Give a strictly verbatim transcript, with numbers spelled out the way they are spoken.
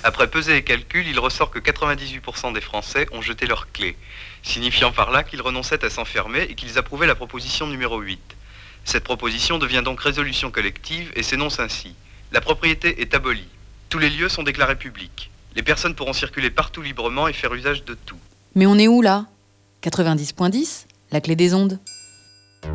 Après pesée et calcul, il ressort que quatre-vingt-dix-huit pour cent des Français ont jeté leurs clés, signifiant par là qu'ils renonçaient à s'enfermer et qu'ils approuvaient la proposition numéro huit. Cette proposition devient donc résolution collective et s'énonce ainsi. La propriété est abolie. Tous les lieux sont déclarés publics. Les personnes pourront circuler partout librement et faire usage de tout. Mais on est où là ? quatre-vingt-dix point dix, la clé des ondes.